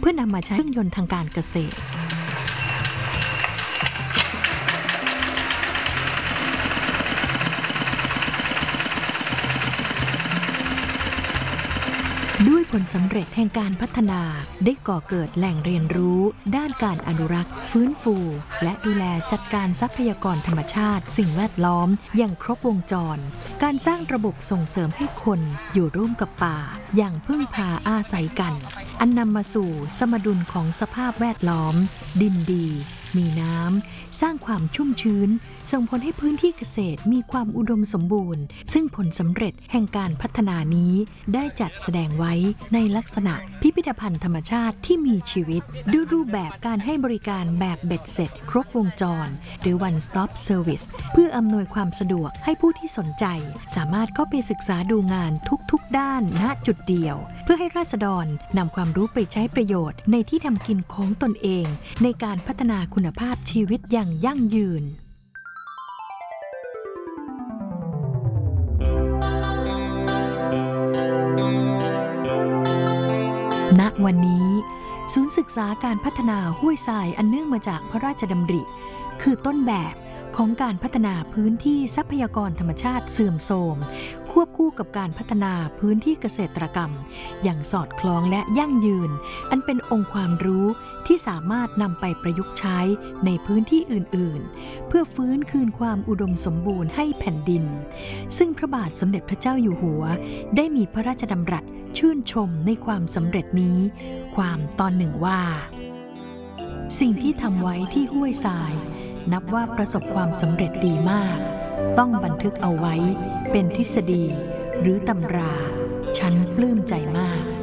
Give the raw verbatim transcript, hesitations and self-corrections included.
พื่อนำมาใช้เครื่องยนต์ทางการเกษตรด้วยผลสำเร็จแห่งการพัฒนาได้ก่อเกิดแหล่งเรียนรู้ด้านการอนุรักษ์ฟื้นฟูและดูแลจัดการทรัพยากรธรรมชาติสิ่งแวดล้อมอย่างครบวงจรการสร้างระบบส่งเสริมให้คนอยู่ร่วมกับป่าอย่างพึ่งพาอาศัยกันอันนำมาสู่สมดุลของสภาพแวดล้อมดินดีมีน้ำสร้างความชุ่มชื้นส่งผลให้พื้นที่เกษตรมีความอุดมสมบูรณ์ซึ่งผลสำเร็จแห่งการพัฒนานี้ได้จัดแสดงไว้ในลักษณะพิพิธภัณฑ์ธรรมชาติที่มีชีวิตด้วยรูปแบบการให้บริการแบบเบ็ดเสร็จครบวงจรหรือ one stop service เพื่ออำนวยความสะดวกให้ผู้ที่สนใจสามารถเข้าไปศึกษาดูงานทุกๆด้านณจุดเดียวเพื่อให้ราษฎรนำความรู้ไปใช้ประโยชน์ในที่ทำกินของตนเองในการพัฒนาคุณภาพชีวิตอย่างยั่งยืนณวันนี้ศูนย์ศึกษาการพัฒนาห้วยทรายอันเนื่องมาจากพระราชดำริคือต้นแบบของการพัฒนาพื้นที่ทรัพยากรธรรมชาติเสื่อมโทรมควบคู่กับการพัฒนาพื้นที่เกษตรกรรมอย่างสอดคล้องและยั่งยืนอันเป็นองค์ความรู้ที่สามารถนำไปประยุกต์ใช้ในพื้นที่อื่นๆเพื่อฟื้นคืนความอุดมสมบูรณ์ให้แผ่นดินซึ่งพระบาทสมเด็จพระเจ้าอยู่หัวได้มีพระราชดำรัสชื่นชมในความสำเร็จนี้ความตอนหนึ่งว่าสิ่งที่ทำไว้ที่ห้วยทรายนับว่าประสบความสำเร็จดีมากต้องบันทึกเอาไว้เป็นทฤษฎีหรือตำราฉันปลื้มใจมาก